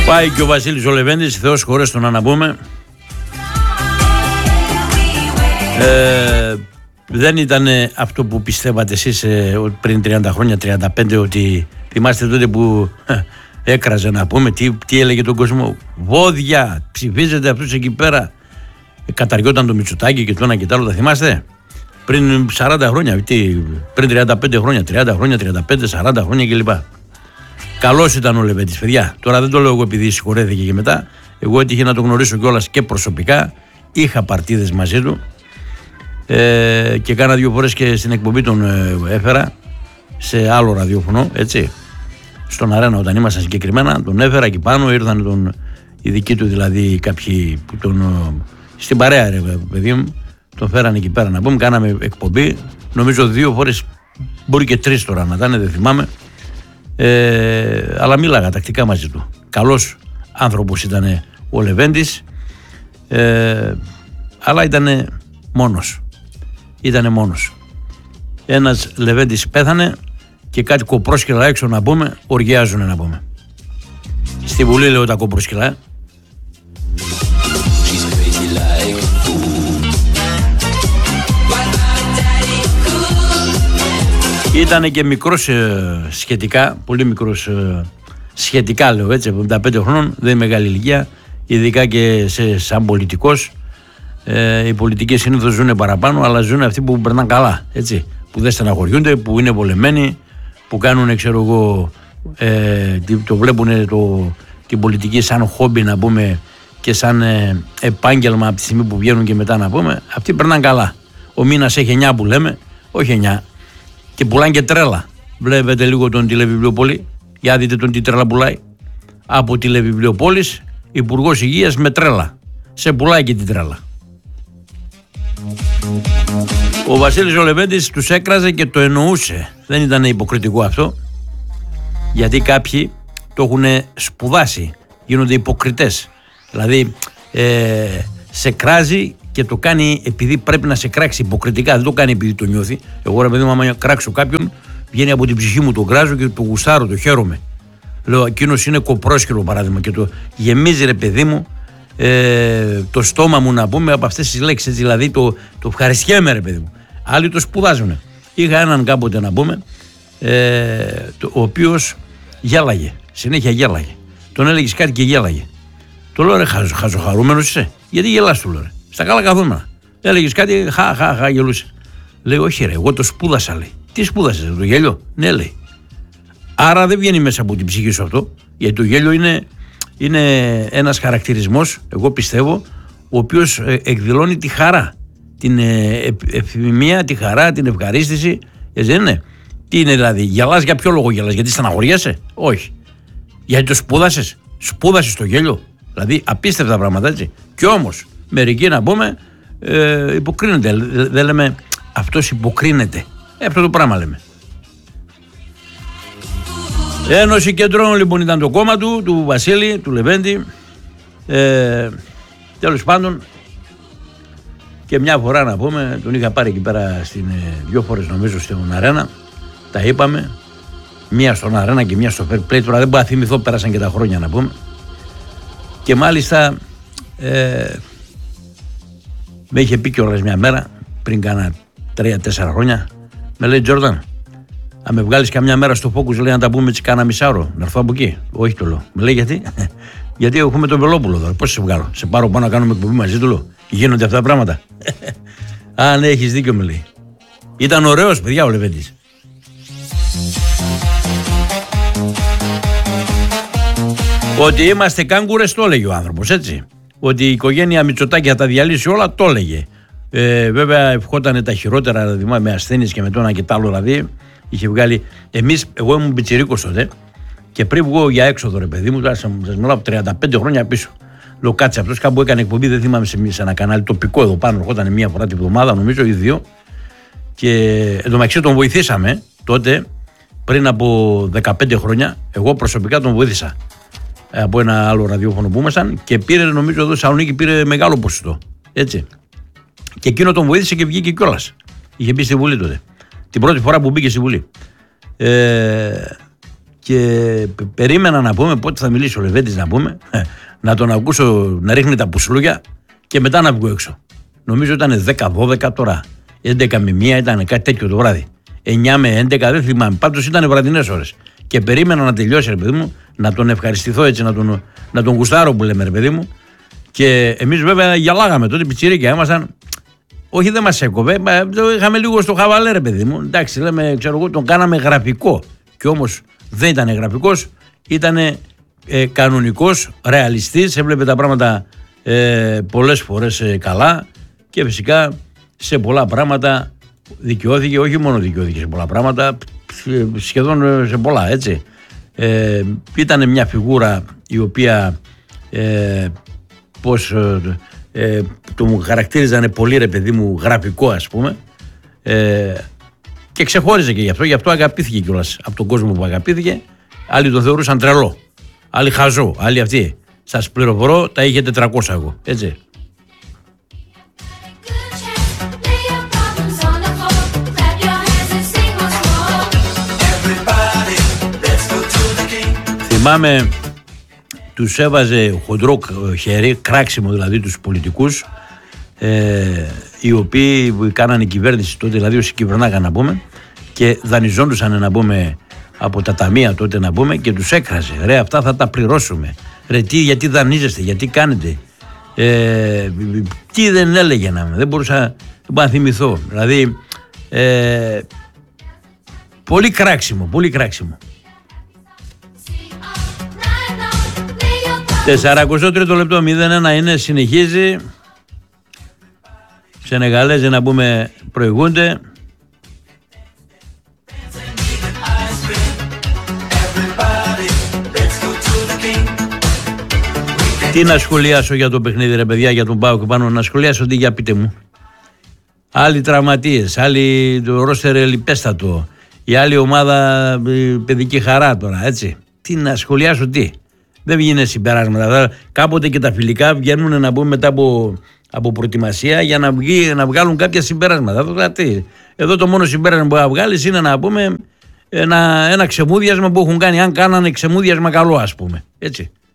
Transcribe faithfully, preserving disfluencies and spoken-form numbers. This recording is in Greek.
Πάει και ο Βασίλης ο Λεβέντης, Θεός χωρές τον να πούμε. Ε, δεν ήταν αυτό που πιστεύατε εσείς ε, πριν τριάντα χρόνια, τριάντα πέντε, ότι θυμάστε τότε που ε, έκραζε να πούμε, τι, τι έλεγε τον κόσμο, βόδια, ψηφίζετε αυτούς εκεί πέρα, ε, καταργιόταν το Μητσοτάκη και το ένα και το άλλο, τα θυμάστε? Πριν σαράντα χρόνια, τι, πριν τριάντα πέντε χρόνια, τριάντα χρόνια, τριάντα πέντε, σαράντα χρόνια κλπ. Καλός ήταν ο Λεβέντης, παιδιά. Τώρα δεν το λέω εγώ επειδή συγχωρέθηκε και μετά. Εγώ έτυχε να το γνωρίσω κιόλας και προσωπικά. Είχα παρτίδες μαζί του ε, και κάνα δύο φορές και στην εκπομπή τον ε, έφερα σε άλλο ραδιόφωνο, έτσι. Στον Αρένα όταν ήμασταν συγκεκριμένα, τον έφερα εκεί πάνω. Ήρθαν τον, οι δικοί του δηλαδή κάποιοι που τον. Στην παρέα, ρε παιδί μου, τον φέρανε εκεί πέρα να πούμε. Κάναμε εκπομπή. Νομίζω δύο φορές, μπορεί και τρεις τώρα να ήταν, δεν θυμάμαι. Ε, αλλά μίλαγα τακτικά μαζί του. Καλός άνθρωπος ήταν ο Λεβέντης, ε, αλλά ήταν μόνος. Ήτανε μόνος. Ένας Λεβέντης πέθανε και κάτι κοπρόσκυλα έξω να πούμε, οργιάζουνε να πούμε. Στη Βουλή λέω τα κοπρόσκυλα. Ε. Ήτανε και μικρός ε, σχετικά, πολύ μικρός ε, σχετικά λέω έτσι, εβδομήντα πέντε χρόνων, δεν είναι μεγάλη ηλικία, ειδικά και σε, σαν πολιτικός. Ε, οι πολιτικοί συνήθως ζουν παραπάνω, αλλά ζουν αυτοί που περνάνε καλά, έτσι, που δεν στεναχωριούνται, που είναι βολεμένοι, που κάνουν, ξέρω εγώ, ε, το βλέπουν το, την πολιτική σαν χόμπι να πούμε και σαν ε, επάγγελμα από τη στιγμή που βγαίνουν και μετά να πούμε, αυτοί περνάνε καλά. Ο μήνας έχει εννιά που λέμε, όχι εννιά. Και πουλάνε και τρέλα. Βλέπετε λίγο τον τηλεβιβλιοπόλη. Για δείτε τον τι τρέλα πουλάει. Από τηλεβιβλιοπόλης, υπουργός υγείας με τρέλα. Σε πουλάει και την τρέλα. Ο Βασίλης ο Λεβέντης τους έκραζε και το εννοούσε. Δεν ήταν υποκριτικό αυτό. Γιατί κάποιοι το έχουν σπουδάσει. Γίνονται υποκριτές. Δηλαδή ε, σε κράζει και το κάνει επειδή πρέπει να σε κράξει υποκριτικά. Δεν το κάνει επειδή το νιώθει. Εγώ, ρε παιδί μου, άμα κράξω κάποιον, βγαίνει από την ψυχή μου, τον κράζω και το γουστάρω, το χαίρομαι. Λέω, εκείνος είναι κοπρόσκυλο παράδειγμα και το γεμίζει, ρε παιδί μου, ε, το στόμα μου να πούμε από αυτές τις λέξεις. Δηλαδή το, το ευχαριστιέμαι, ρε παιδί μου. Άλλοι το σπουδάζουν. Είχα έναν κάποτε να πούμε, ε, το, ο οποίος γέλαγε. Συνέχεια γέλαγε. Τον έλεγες κάτι και γέλαγε. Το λέω, ρε, χαζο, χαζοχαρούμενος είσαι. Γιατί γελάς, του λέω, ρε. Στα καλά καθόμενα. Έλεγες κάτι, χα, χα, χα, γελούσε. Λέει, όχι, ρε, εγώ το σπούδασα, λέει. Τι σπούδασες, το γέλιο? Ναι, λέει. Άρα δεν βγαίνει μέσα από την ψυχή σου αυτό, γιατί το γέλιο είναι, είναι ένας χαρακτηρισμός, εγώ πιστεύω, ο οποίος ε, εκδηλώνει τη χαρά. Την ε, ευθυμία, τη χαρά, την ευχαρίστηση. Έτσι δεν είναι? Τι είναι δηλαδή, γελάς για ποιο λόγο γελάς? Γιατί στεναχωριέσαι? Όχι. Γιατί το σπούδασες? Σπούδασες το γέλιο? Δηλαδή απίστευτα πράγματα, έτσι. Κι όμως μερικοί να πούμε ε, υποκρίνονται. Δεν λέμε αυτός υποκρίνεται. Ε, αυτό το πράγμα λέμε. Ένωση Κεντρών λοιπόν ήταν το κόμμα του, του Βασίλη, του Λεβέντη. Ε, τέλος πάντων, και μια φορά να πούμε, τον είχα πάρει εκεί πέρα στην, δυο φορές νομίζω στην Αρένα. Τα είπαμε. Μία στον Αρένα και μία στο Fair Play. Τώρα δεν μπορώ να θυμηθώ, πέρασαν και τα χρόνια να πούμε. Και μάλιστα ε, με είχε πει κιόλας μια μέρα, πριν κάνα τρία τέσσερα χρόνια, με λέει, Τζόρνταν, αν με βγάλεις καμιά μέρα στο Focus, λέει, να τα πούμε έτσι κάνα μισάωρο, να έρθω από εκεί. Όχι, το λέω. Με λέει, γιατί? Γιατί έχουμε τον Βελόπουλο τώρα. Πώς σε βγάλω? Σε πάρω πάνω να κάνουμε εκπομπή μαζί, του λέω. Γίνονται αυτά τα πράγματα? Α, ναι, έχεις δίκιο, με λέει. Ήταν ωραίος, παιδιά, ο Λεβέντης. Ότι είμαστε κάγκουρες, το έλεγε ο άνθρωπος, έτσι. Ότι η οικογένεια Μητσοτάκη θα τα διαλύσει όλα, το έλεγε. Ε, βέβαια, ευχότανε τα χειρότερα, δηλαδή, με ασθένειες και με το ένα και το άλλο, δηλαδή. Είχε βγάλει. Εμείς, εγώ ήμουν πιτσιρίκος τότε, και πριν βγω για έξοδο, ρε παιδί μου, τώρα σας μιλάω από τριάντα πέντε χρόνια πίσω. Λέω, κάτσε, αυτός κάπου έκανε εκπομπή, δεν θυμάμαι, σε, σε ένα κανάλι τοπικό εδώ πάνω, ερχόταν μία φορά την εβδομάδα, νομίζω, ή δύο. Και εν τω μεταξύ τον βοηθήσαμε τότε, πριν από δεκαπέντε χρόνια, εγώ προσωπικά τον βοήθησα από ένα άλλο ραδιόφωνο που ήμασταν και πήρε, νομίζω, εδώ στη Θεσσαλονίκη πήρε μεγάλο ποσοστό. Έτσι. Και εκείνο τον βοήθησε και βγήκε κιόλας. Είχε μπει στη Βουλή τότε. Την πρώτη φορά που μπήκε στη Βουλή. Ε, και περίμενα να πούμε πότε θα μιλήσει ο Λεβέντης, να πούμε, να τον ακούσω να ρίχνει τα πουσλούια και μετά να βγω έξω. Νομίζω ήταν δέκα δώδεκα, τώρα έντεκα με μία ήταν κάτι τέτοιο το βράδυ. εννιά με έντεκα, δεν θυμάμαι. Πάντως ήταν βραδινές ώρες. Και περίμενα να τελειώσει, ρε παιδί μου, να τον ευχαριστηθώ έτσι, να τον, να τον γουστάρω που λέμε, ρε παιδί μου. Και εμείς βέβαια γυαλάγαμε τότε, πιτσιρίκια ήμασταν. Όχι, δεν μας έκοβε, το είχαμε λίγο στο χαβαλέ, ρε παιδί μου. Εντάξει, λέμε, ξέρω εγώ, τον κάναμε γραφικό. Και όμως δεν ήταν γραφικός, ήταν ε, κανονικός, ρεαλιστής, έβλεπε τα πράγματα ε, πολλές φορές ε, καλά και φυσικά σε πολλά πράγματα δικαιώθηκε, όχι μόνο δικαιώθηκε σε πολλά πράγματα, σχεδόν σε πολλά, έτσι. Ε, ήταν μια φιγούρα η οποία ε, πώς ε, το μου χαρακτήριζανε πολύ, ρε παιδί μου, γραφικό, ας πούμε, ε, και ξεχώριζε και γι' αυτό, γι' αυτό αγαπήθηκε κιόλας από τον κόσμο που αγαπήθηκε. Άλλοι τον θεωρούσαν τρελό, άλλοι χαζό, άλλοι αυτοί. Σας πληροφορώ, τα είχε τετρακόσια εγώ, έτσι. Θυμάμαι, τους έβαζε χοντρό χέρι, κράξιμο δηλαδή τους πολιτικούς, ε, οι οποίοι κάνανε κυβέρνηση τότε, δηλαδή όσοι κυβερνάγαν να πούμε, και δανειζόντουσαν να πούμε από τα ταμεία τότε να πούμε, και τους έκραζε. Ρε, αυτά θα τα πληρώσουμε. Ρε, τι, γιατί δανείζεστε, γιατί κάνετε. Ε, τι δεν έλεγε να με, δεν μπορούσα, δεν μπορώ να θυμηθώ. Δηλαδή, ε, πολύ κράξιμο, πολύ κράξιμο. σαράντα τρία λεπτό, μηδέν ένα είναι, συνεχίζει. Σενεγαλέζοι να πούμε προηγούνται. Τι να σχολιάσω για το παιχνίδι, ρε παιδιά, για τον ΠΑΟΚ πάνω, να σχολιάσω τι, για πείτε μου. Άλλοι τραυματίες, άλλοι το ρόστερ λιπέστατο, η άλλη ομάδα η παιδική χαρά τώρα, έτσι. Τι να σχολιάσω, τι. Δεν βγαίνει συμπεράσματα. Κάποτε και τα φιλικά βγαίνουν να μπουν μετά από, από προετοιμασία για να, βγει, να βγάλουν κάποια συμπεράσματα. Δηλαδή, εδώ το μόνο συμπέρασμα που θα βγάλεις είναι να πούμε ένα, ένα ξεμούδιασμα που έχουν κάνει. Αν κάνανε ξεμούδιασμα καλό, ας πούμε. Έτσι.